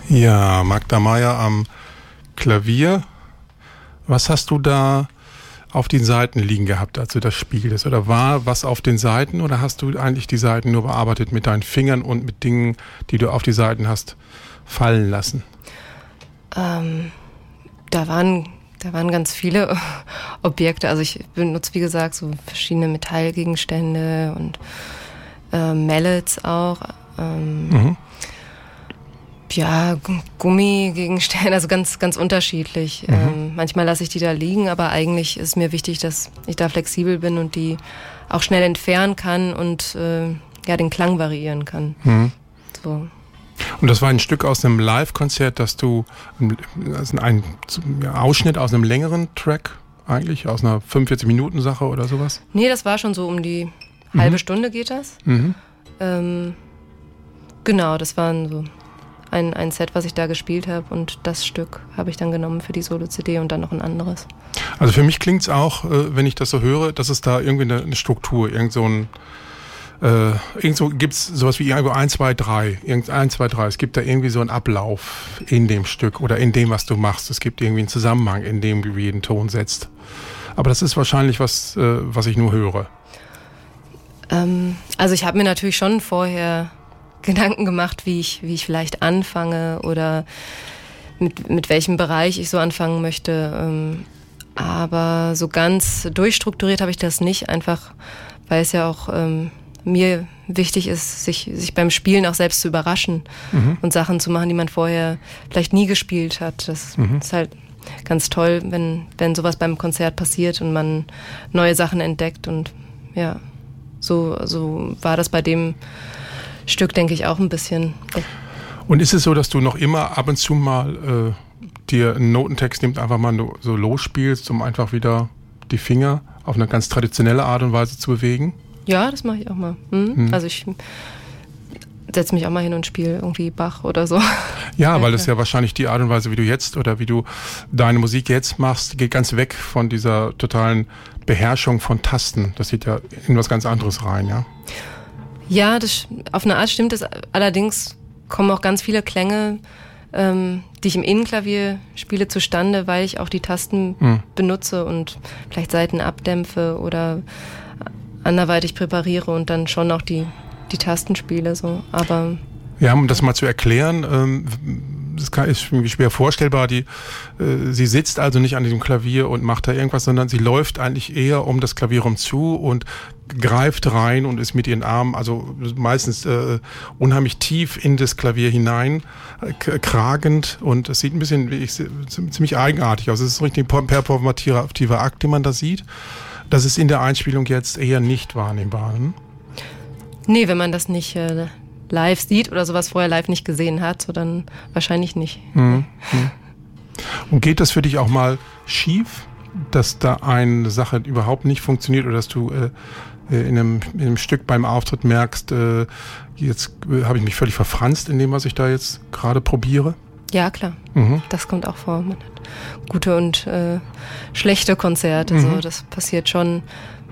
Ja, Magda Mayer am Klavier. Was hast du da auf den Seiten liegen gehabt, als du das spieltest? Oder war was auf den Seiten oder hast du eigentlich die Seiten nur bearbeitet mit deinen Fingern und mit Dingen, die du auf die Seiten hast fallen lassen? Da waren ganz viele Objekte. Also ich benutze, wie gesagt, so verschiedene Metallgegenstände und Mallets auch. Ja, Gummigegenstände, also ganz, ganz unterschiedlich. Manchmal lasse ich die da liegen, aber eigentlich ist mir wichtig, dass ich da flexibel bin und die auch schnell entfernen kann und den Klang variieren kann. So. Und das war ein Stück aus einem Live-Konzert, dass du ein Ausschnitt aus einem längeren Track eigentlich, aus einer 45-Minuten-Sache oder sowas? Nee, das war schon so um die halbe Stunde geht das. Genau, das waren so ein Set, was ich da gespielt habe und das Stück habe ich dann genommen für die Solo-CD und dann noch ein anderes. Also für mich klingt es auch, wenn ich das so höre, dass es da irgendwie eine Struktur, irgendwo gibt es sowas wie 1, 2, 3. 1, 2, 3. Es gibt da irgendwie so einen Ablauf in dem Stück oder in dem, was du machst. Es gibt irgendwie einen Zusammenhang, in dem du jeden Ton setzt. Aber das ist wahrscheinlich was ich nur höre. Also ich habe mir natürlich schon vorher Gedanken gemacht, wie ich vielleicht anfange oder mit welchem Bereich ich so anfangen möchte. Aber so ganz durchstrukturiert habe ich das nicht, einfach weil es ja auch mir wichtig ist, sich beim Spielen auch selbst zu überraschen und Sachen zu machen, die man vorher vielleicht nie gespielt hat. Das ist halt ganz toll, wenn sowas beim Konzert passiert und man neue Sachen entdeckt. Und ja, so war das bei dem Stück, denke ich, auch ein bisschen. Und ist es so, dass du noch immer ab und zu mal dir einen Notentext nimmst, einfach mal so losspielst, um einfach wieder die Finger auf eine ganz traditionelle Art und Weise zu bewegen? Ja, das mache ich auch mal. Also ich setze mich auch mal hin und spiele irgendwie Bach oder so. Ja, weil das ja wahrscheinlich die Art und Weise, wie du jetzt oder wie du deine Musik jetzt machst, geht ganz weg von dieser totalen Beherrschung von Tasten. Das geht ja in was ganz anderes rein, ja? Ja, auf eine Art stimmt es. Allerdings kommen auch ganz viele Klänge, die ich im Innenklavier spiele, zustande, weil ich auch die Tasten benutze und vielleicht Saiten abdämpfe oder anderweitig präpariere und dann schon auch die Tasten spiele. So. Aber ja, um das mal zu erklären, das ist irgendwie schwer vorstellbar. Sie sitzt also nicht an diesem Klavier und macht da irgendwas, sondern sie läuft eigentlich eher um das Klavier rum zu und greift rein und ist mit ihren Armen, also meistens unheimlich tief in das Klavier hinein, kragend, und es sieht ein bisschen ziemlich eigenartig aus. Es ist richtig ein performativer Akt, den man da sieht. Das ist in der Einspielung jetzt eher nicht wahrnehmbar. Nee, wenn man das nicht live sieht oder sowas vorher live nicht gesehen hat, so dann wahrscheinlich nicht. Und geht das für dich auch mal schief, dass da eine Sache überhaupt nicht funktioniert oder dass du in einem Stück beim Auftritt merkst, jetzt habe ich mich völlig verfranst in dem, was ich da jetzt gerade probiere? Ja, klar. Das kommt auch vor. Man hat gute und schlechte Konzerte. So. Das passiert schon.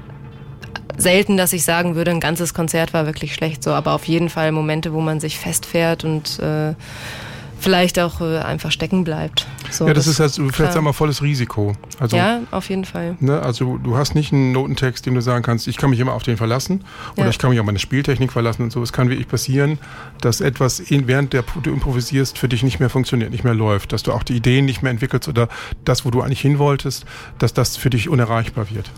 Selten, dass ich sagen würde, ein ganzes Konzert war wirklich schlecht, so, aber auf jeden Fall Momente, wo man sich festfährt und vielleicht auch einfach stecken bleibt. So, ja, das ist jetzt, du fährst ja mal volles Risiko. Also, ja, auf jeden Fall. Ne, also du hast nicht einen Notentext, dem du sagen kannst, ich kann mich immer auf den verlassen oder ich kann mich auf meine Spieltechnik verlassen und so. Es kann wirklich passieren, dass etwas, während du improvisierst, für dich nicht mehr funktioniert, nicht mehr läuft, dass du auch die Ideen nicht mehr entwickelst oder das, wo du eigentlich hin wolltest, dass das für dich unerreichbar wird.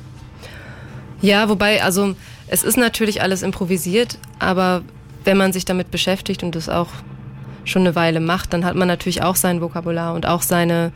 Ja, wobei, also es ist natürlich alles improvisiert, aber wenn man sich damit beschäftigt und das auch schon eine Weile macht, dann hat man natürlich auch sein Vokabular und auch sein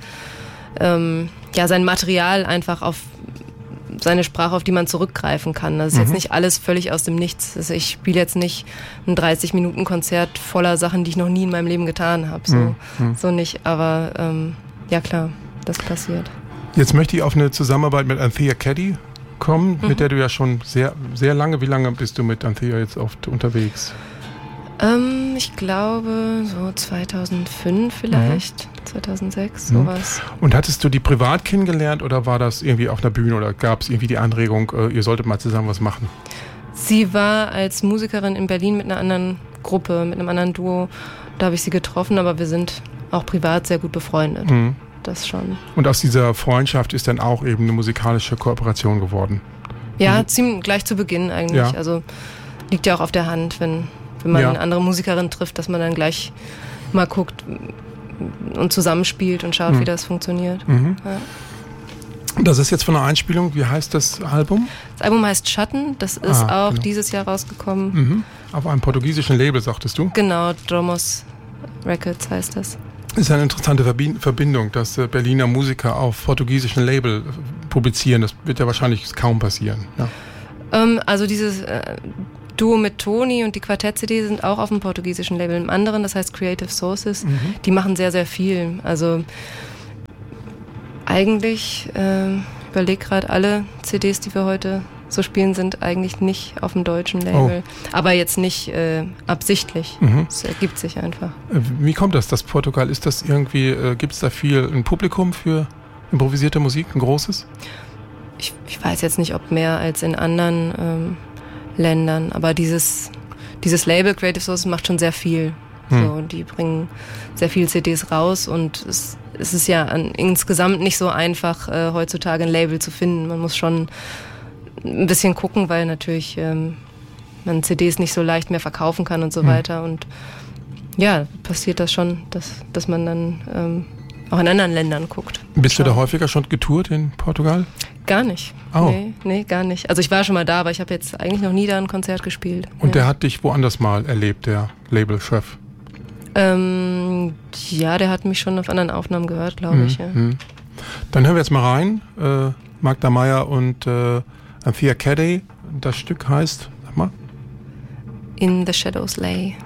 Material einfach auf seine Sprache, auf die man zurückgreifen kann. Das ist jetzt nicht alles völlig aus dem Nichts. Also ich spiele jetzt nicht ein 30-Minuten-Konzert voller Sachen, die ich noch nie in meinem Leben getan habe. So nicht, aber ja klar, das passiert. Jetzt möchte ich auf eine Zusammenarbeit mit Anthea Caddy kommen, mit der du ja schon sehr, sehr lange, wie lange bist du mit Anthea jetzt oft unterwegs? Ich glaube so 2005 vielleicht, 2006, sowas. Und hattest du die privat kennengelernt oder war das irgendwie auf einer Bühne oder gab es irgendwie die Anregung, ihr solltet mal zusammen was machen? Sie war als Musikerin in Berlin mit einer anderen Gruppe, mit einem anderen Duo Da habe ich sie getroffen, aber wir sind auch privat sehr gut befreundet. Mhm. Das schon. Und aus dieser Freundschaft ist dann auch eben eine musikalische Kooperation geworden? Ja, ziemlich gleich zu Beginn eigentlich. Ja. Also liegt ja auch auf der Hand, wenn man eine andere Musikerin trifft, dass man dann gleich mal guckt und zusammenspielt und schaut, wie das funktioniert. Mhm. Ja. Das ist jetzt von der Einspielung, wie heißt das Album? Das Album heißt Schatten, das ist auch dieses Jahr rausgekommen. Mhm. Auf einem portugiesischen Label, sagtest du? Genau, Dromos Records heißt das. Ist eine interessante Verbindung, dass Berliner Musiker auf portugiesischen Label publizieren. Das wird ja wahrscheinlich kaum passieren. Ja. Also dieses Duo mit Toni und die Quartett-CD sind auch auf dem portugiesischen Label. Im anderen, das heißt Creative Sources, die machen sehr, sehr viel. Also eigentlich, überlege gerade, alle CDs, die wir heute so spielen, sind eigentlich nicht auf dem deutschen Label. Aber jetzt nicht absichtlich. Es ergibt sich einfach. Wie kommt das Portugal? Ist das irgendwie, gibt es da ein Publikum für improvisierte Musik, ein großes? Ich weiß jetzt nicht, ob mehr als in anderen Ländern, aber dieses Label Creative Sources macht schon sehr viel. So, die bringen sehr viele CDs raus und es ist ja insgesamt nicht so einfach, heutzutage ein Label zu finden. Man muss schon ein bisschen gucken, weil natürlich man CDs nicht so leicht mehr verkaufen kann und so weiter. Und ja, passiert das schon, dass man dann auch in anderen Ländern guckt. Bist du da häufiger schon getourt in Portugal? Gar nicht. Oh. Nee, gar nicht. Also ich war schon mal da, aber ich habe jetzt eigentlich noch nie da ein Konzert gespielt. Und der hat dich woanders mal erlebt, der Labelchef? Ja, der hat mich schon auf anderen Aufnahmen gehört, glaube ich. Ja. Dann hören wir jetzt mal rein. Magda Mayer und Anthea Caddy. Das Stück heißt, sag mal. In the Shadows Lay.